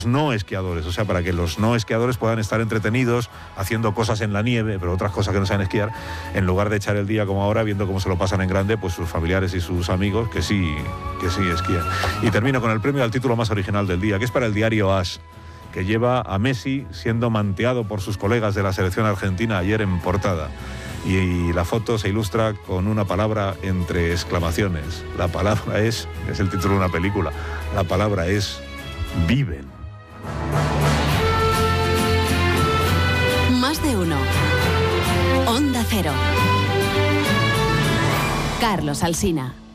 no esquiadores, o sea, para que los no esquiadores puedan estar entretenidos haciendo cosas en la nieve, pero otras cosas que no saben esquiar, en lugar de echar el día como ahora viendo cómo se lo pasan en grande pues sus familiares y sus amigos que sí esquían. Y termino con el premio al título más original del día, que es para el diario AS, que lleva a Messi siendo manteado por sus colegas de la selección argentina ayer en portada. Y la foto se ilustra con una palabra entre exclamaciones. La palabra es el título de una película, la palabra es viven. Más de uno. Onda Cero. Carlos Alsina.